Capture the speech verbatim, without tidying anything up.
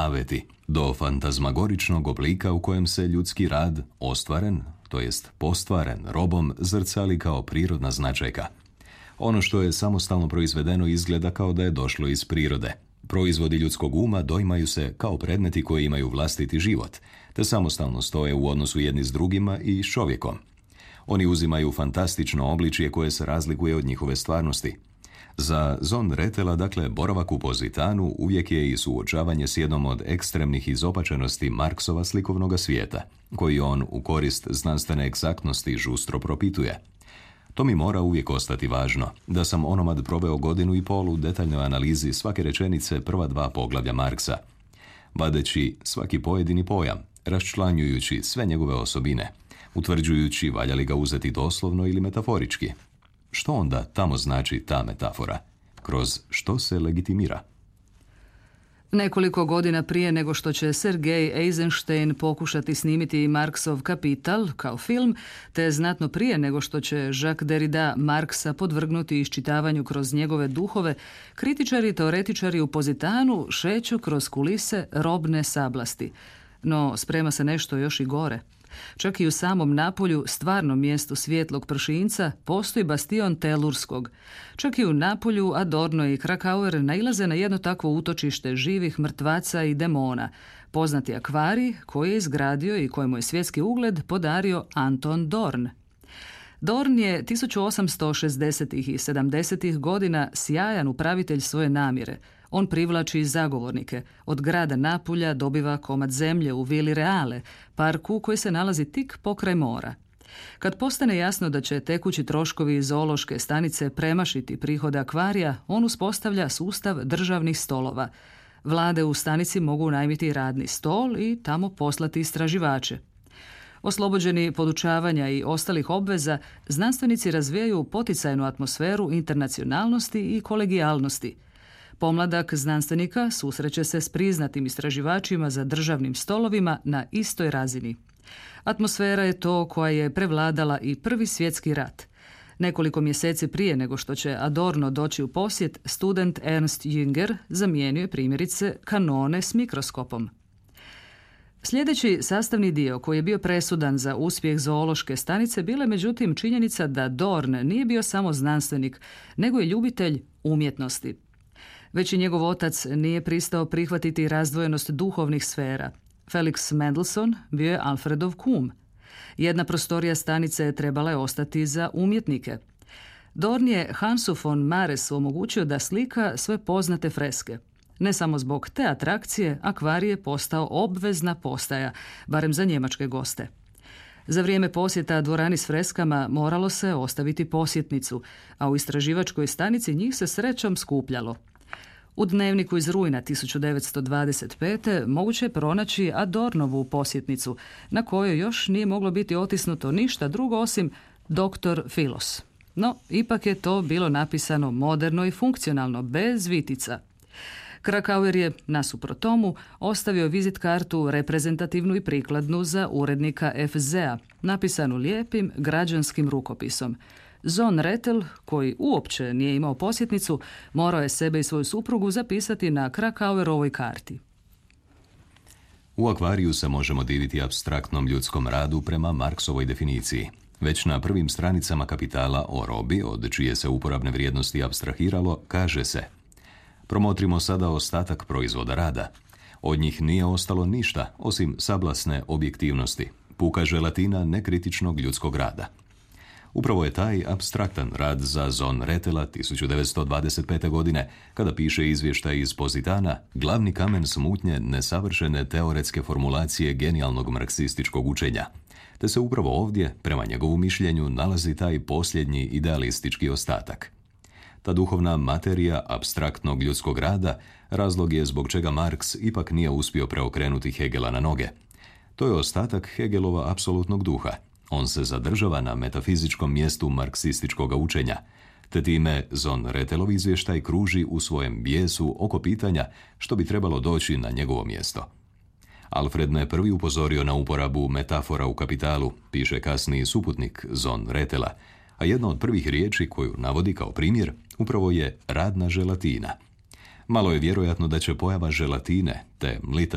naveti, do fantazmagoričnog oblika u kojem se ljudski rad ostvaren, to jest postvaren robom, zrcali kao prirodna značajka. Ono što je samostalno proizvedeno izgleda kao da je došlo iz prirode. Proizvodi ljudskog uma doimaju se kao predmeti koji imaju vlastiti život, te samostalno stoje u odnosu jedni s drugima i s čovjekom. Oni uzimaju fantastično obličje koje se razlikuje od njihove stvarnosti. Za Zon Retela, dakle, boravak u Positanu uvijek je i suočavanje s jednom od ekstremnih izopačenosti Marksova slikovnog svijeta, koji on u korist znanstvene egzaktnosti žustro propituje. To mi mora uvijek ostati važno, da sam onomad proveo godinu i pol u detaljnoj analizi svake rečenice prva dva poglavlja Marksa, vadeći svaki pojedini pojam, raščlanjujući sve njegove osobine, utvrđujući valja li ga uzeti doslovno ili metaforički. Što onda tamo znači ta metafora? Kroz što se legitimira? Nekoliko godina prije nego što će Sergej Eisenstein pokušati snimiti Marksov Kapital kao film, te znatno prije nego što će Jacques Derrida Marksa podvrgnuti iščitavanju kroz njegove duhove, kritičari i teoretičari u Positanu šeću kroz kulise robne sablasti. No sprema se nešto još i gore. Čak i u samom Napolju, stvarnom mjestu svjetlog pršinca, postoji bastion Telurskog. Čak i u Napolju Adorno i Krakauer nailaze na jedno takvo utočište živih mrtvaca i demona, poznati akvarij koji je izgradio i kojemu je svjetski ugled podario Anton Dorn. Dorn je tisuću osamsto šezdesetih i sedamdesetih godina sjajan upravitelj svoje namjere. On privlači zagovornike. Od grada Napulja dobiva komad zemlje u Vili Reale, parku koji se nalazi tik pokraj mora. Kad postane jasno da će tekući troškovi zoološke stanice premašiti prihode akvarija, on uspostavlja sustav državnih stolova. Vlade u stanici mogu najmiti radni stol i tamo poslati istraživače. Oslobođeni podučavanja i ostalih obveza, znanstvenici razvijaju poticajnu atmosferu internacionalnosti i kolegijalnosti. Pomladak znanstvenika susreće se s priznatim istraživačima za državnim stolovima na istoj razini. Atmosfera je to koja je prevladala i Prvi svjetski rat. Nekoliko mjeseci prije nego što će Adorno doći u posjet, student Ernst Jünger zamijenio je primjerice kanone s mikroskopom. Sljedeći sastavni dio koji je bio presudan za uspjeh zoološke stanice bila je međutim činjenica da Dorn nije bio samo znanstvenik, nego i ljubitelj umjetnosti. Već i njegov otac nije pristao prihvatiti razdvojenost duhovnih sfera. Felix Mendelssohn bio je Alfredov kum. Jedna prostorija stanice trebala je ostati za umjetnike. Dorn je Hansu von Maresu omogućio da slika sve poznate freske. Ne samo zbog te atrakcije, akvarij je postao obvezna postaja, barem za njemačke goste. Za vrijeme posjeta dvorani s freskama moralo se ostaviti posjetnicu, a u istraživačkoj stanici njih se srećom skupljalo. U dnevniku iz rujna tisuću devetsto dvadeset pete moguće je pronaći Adornovu posjetnicu, na kojoj još nije moglo biti otisnuto ništa drugo osim doktor Filos. No, ipak je to bilo napisano moderno i funkcionalno, bez vitica. Krakauer je, nasuprot tomu, ostavio vizit kartu reprezentativnu i prikladnu za urednika F Z-a, napisanu lijepim građanskim rukopisom. Zon Retel, koji uopće nije imao posjetnicu, morao je sebe i svoju suprugu zapisati na Krakauerovoj karti. U akvariju se možemo diviti apstraktnom ljudskom radu prema Marksovoj definiciji. Već na prvim stranicama Kapitala o robi, od čije se uporabne vrijednosti apstrahiralo, kaže se: promotrimo sada ostatak proizvoda rada. Od njih nije ostalo ništa, osim sablasne objektivnosti, puka želatina nekritičnog ljudskog rada. Upravo je taj apstraktan rad za Zon Retela tisuću devetsto dvadeset pete. godine, kada piše izvještaj iz Positana, glavni kamen smutnje nesavršene teoretske formulacije genijalnog marksističkog učenja. Te se upravo ovdje, prema njegovu mišljenju, nalazi taj posljednji idealistički ostatak. Ta duhovna materija apstraktnog ljudskog rada razlog je zbog čega Marks ipak nije uspio preokrenuti Hegela na noge. To je ostatak Hegelova apsolutnog duha. On se zadržava na metafizičkom mjestu marksističkog učenja, te time Zon Retelov izvještaj kruži u svojem bijesu oko pitanja što bi trebalo doći na njegovo mjesto. Alfred ne prvi upozorio na uporabu metafora u Kapitalu, piše kasniji suputnik Zon Retela, a jedna od prvih riječi koju navodi kao primjer upravo je radna želatina. Malo je vjerojatno da će pojava želatine, te mlita